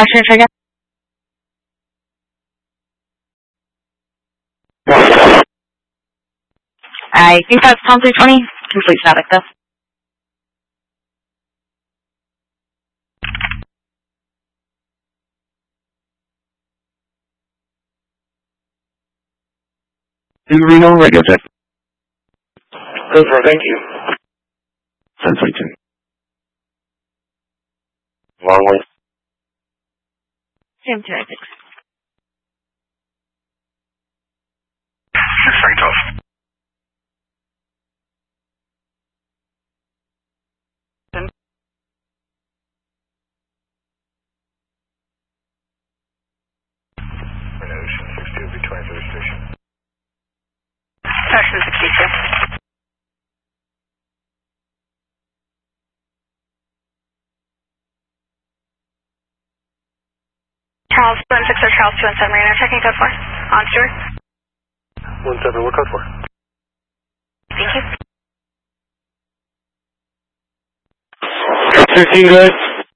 Oxygen again. I think that's Tom 320. Complete static though. Reno radio check. Go for it, thank you. 1032. Long way. Same 296. 632. Ocean 62, B-20 for the station. Ocean 62. Charles 216 or Charles 217 Marina, checking code 4. On Stewart. 17, what code for? Thank you. 15 good.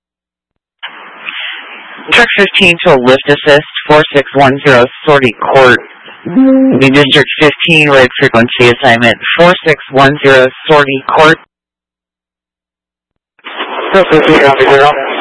Truck 15 to a lift assist, 4610 Sortie Court. New District 15, road frequency assignment, 4610 Sortie Court. Truck 15, copy, 0.